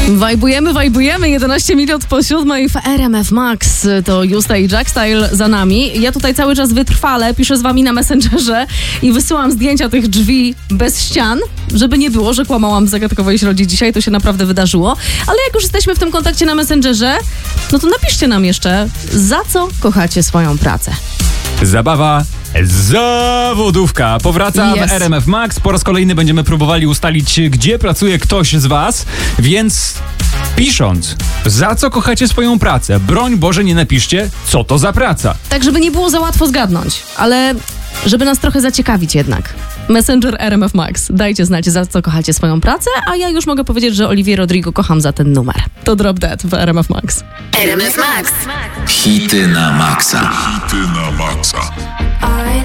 Wajbujemy, 11 minut po 7 w RMF Max. To Justa i Jackstyle za nami. Ja tutaj cały czas wytrwale piszę z wami na Messengerze i wysyłam zdjęcia tych drzwi bez ścian, żeby nie było, że kłamałam w zagadkowej środzie dzisiaj, to się naprawdę wydarzyło. Ale jak już jesteśmy w tym kontakcie na Messengerze, no to napiszcie nam jeszcze, za co kochacie swoją pracę. Zabawa zawodówka powraca w RMF Max. Po raz kolejny będziemy próbowali ustalić, gdzie pracuje ktoś z was, więc pisząc, za co kochacie swoją pracę, broń Boże nie napiszcie, co to za praca. Tak, żeby nie było za łatwo zgadnąć, ale żeby nas trochę zaciekawić jednak. Messenger RMF Max. Dajcie znać, za co kochacie swoją pracę, a ja już mogę powiedzieć, że Olivię Rodrigo kocham za ten numer. To Drop Dead w RMF Max. RMF Max. Hity na maksa. Hity na maksa.